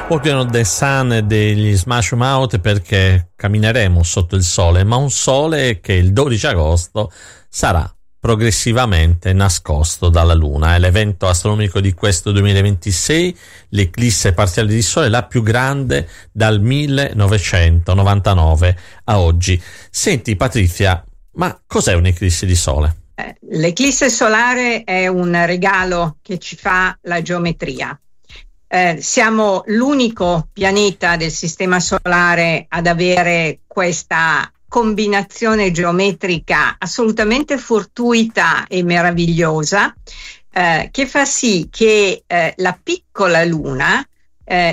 Walking on the Sun degli Smash Mouth, perché cammineremo sotto il sole, ma un sole che il 12 agosto sarà progressivamente nascosto dalla Luna. È l'evento astronomico di questo 2026, l'eclisse parziale di Sole, la più grande dal 1999 a oggi. Senti Patrizia, ma cos'è un'eclisse di Sole? L'eclisse solare è un regalo che ci fa la geometria. Siamo l'unico pianeta del sistema solare ad avere questa combinazione geometrica assolutamente fortuita e meravigliosa, che fa sì che la piccola Luna